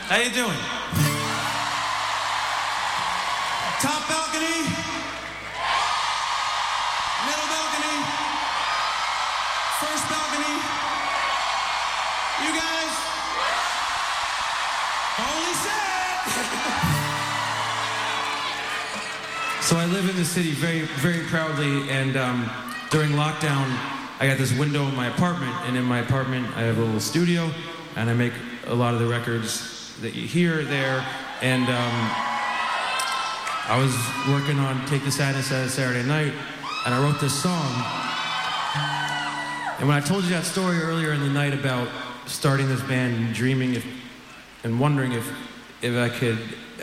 How you doing? Top balcony? Middle balcony? First balcony? You guys? Holy shit! So I live in the city very, very proudly, and during lockdown, I got this window in my apartment, and in my apartment, I have a little studio, and I make a lot of the records that you hear there, and I was working on Take the Sadness Out of Saturday Night, and I wrote this song. And when I told you that story earlier in the night about starting this band and dreaming and wondering if I could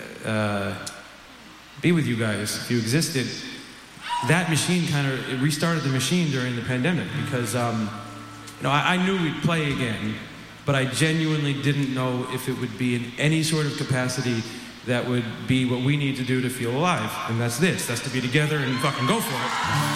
be with you guys, if you existed, that machine it restarted the machine during the pandemic because, I knew we'd play again, but I genuinely didn't know if it would be in any sort of capacity that would be what we need to do to feel alive. And that's this. That's to be together and fucking go for it.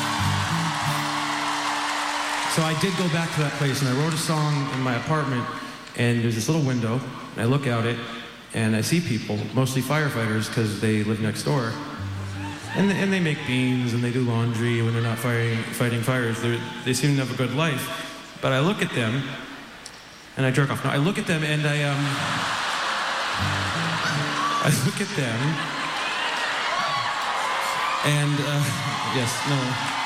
So I did go back to that place, and I wrote a song in my apartment, and there's this little window, and I look out it, and I see people, mostly firefighters, because they live next door. And they make beans, and they do laundry when they're not fighting fires. They seem to have a good life. But I look at them, and I jerk off. No, I look at them, and I look at them, and, yes, no.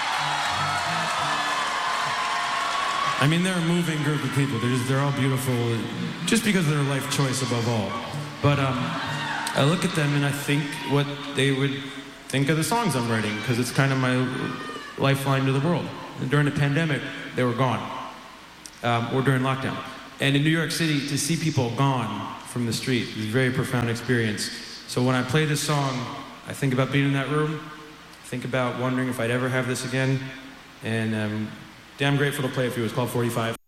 I mean, they're a moving group of people. They're all beautiful, just because of their life choice above all. But I look at them, and I think what they would think of the songs I'm writing, because it's kind of my lifeline to the world. And during the pandemic, they were gone, or during lockdown. And in New York City, to see people gone from the street is a very profound experience. So when I play this song, I think about being in that room, I think about wondering if I'd ever have this again, and I'm damn grateful to play it for you. It's called 45.